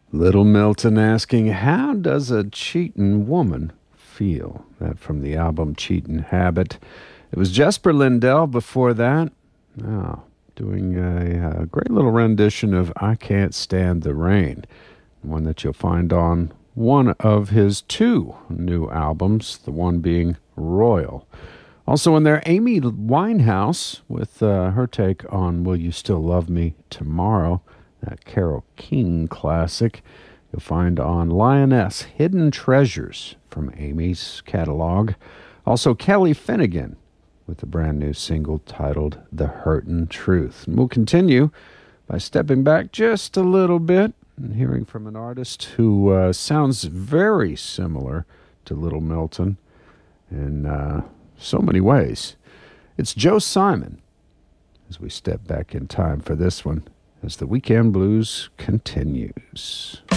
Little Milton asking, how does a cheatin' woman feel? That from the album Cheatin' Habit. It was Jesper Lindell before that. Oh, doing a great little rendition of I Can't Stand the Rain, one that you'll find on one of his two new albums, the one being Royal. Also in there, Amy Winehouse with her take on Will You Still Love Me Tomorrow, that Carole King classic. You'll find on Lioness, Hidden Treasures from Amy's catalog. Also Kelly Finnegan with a brand new single titled The Hurtin' Truth. And we'll continue by stepping back just a little bit and hearing from an artist who sounds very similar to Little Milton in so many ways. It's Joe Simon as we step back in time for this one as the Weekend Blues continues.